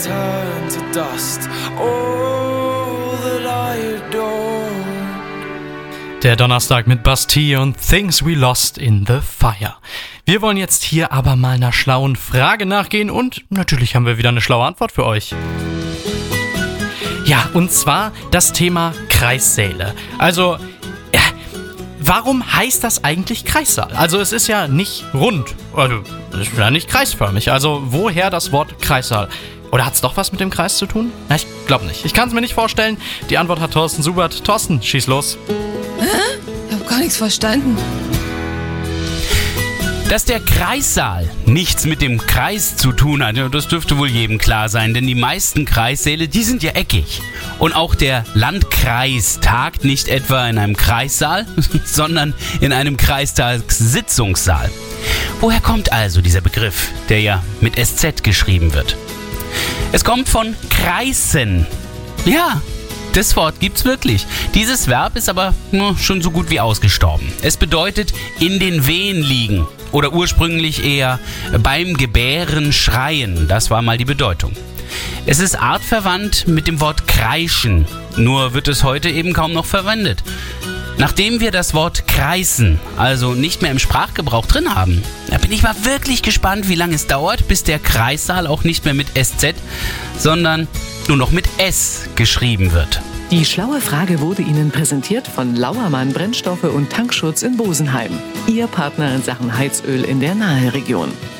turn to dust. All that I adored. Der Donnerstag mit Bastille und Things We Lost in the Fire. Wir wollen jetzt hier aber mal einer schlauen Frage nachgehen und natürlich haben wir wieder eine schlaue Antwort für euch. Ja, und zwar das Thema Kreissäle. Also, warum heißt das eigentlich Kreissaal? Also es ist ja nicht rund, also es ist ja nicht kreisförmig. Also woher das Wort Kreissaal? Oder hat es doch was mit dem Kreis zu tun? Na, ich glaube nicht. Ich kann es mir nicht vorstellen. Die Antwort hat Thorsten Subert. Thorsten, schieß los. Ich habe gar nichts verstanden. Dass der Kreissaal nichts mit dem Kreis zu tun hat, das dürfte wohl jedem klar sein, denn die meisten Kreissäle, die sind ja eckig. Und auch der Landkreis tagt nicht etwa in einem Kreissaal, sondern in einem Kreistagssitzungssaal. Woher kommt also dieser Begriff, der ja mit SZ geschrieben wird? Es kommt von kreisen. Ja, das Wort gibt's wirklich. Dieses Verb ist aber schon so gut wie ausgestorben. Es bedeutet in den Wehen liegen oder ursprünglich eher beim Gebären schreien. Das war mal die Bedeutung. Es ist artverwandt mit dem Wort kreischen, nur wird es heute eben kaum noch verwendet. Nachdem wir das Wort kreisen, also nicht mehr im Sprachgebrauch drin haben, da bin ich mal wirklich gespannt, wie lange es dauert, bis der Kreissaal auch nicht mehr mit SZ, sondern nur noch mit S geschrieben wird. Die schlaue Frage wurde Ihnen präsentiert von Lauermann Brennstoffe und Tankschutz in Bosenheim. Ihr Partner in Sachen Heizöl in der Naheregion.